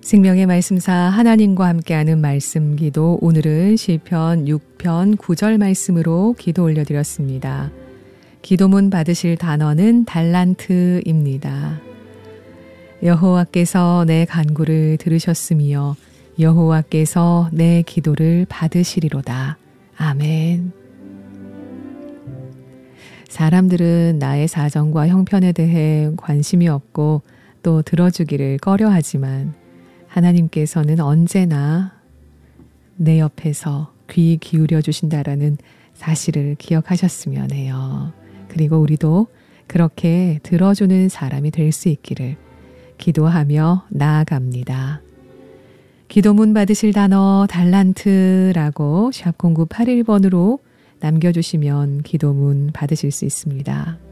생명의 말씀사 하나님과 함께하는 말씀 기도, 오늘은 시편 6편 9절 말씀으로 기도 올려드렸습니다. 기도문 받으실 단어는 달란트입니다. 여호와께서 내 간구를 들으셨으며 여호와께서 내 기도를 받으시리로다. 아멘. 사람들은 나의 사정과 형편에 대해 관심이 없고 또 들어주기를 꺼려하지만 하나님께서는 언제나 내 옆에서 귀 기울여 주신다라는 사실을 기억하셨으면 해요. 그리고 우리도 그렇게 들어주는 사람이 될 수 있기를 기도하며 나아갑니다. 기도문 받으실 단어 달란트라고 샵 0981번으로 남겨주시면 기도문 받으실 수 있습니다.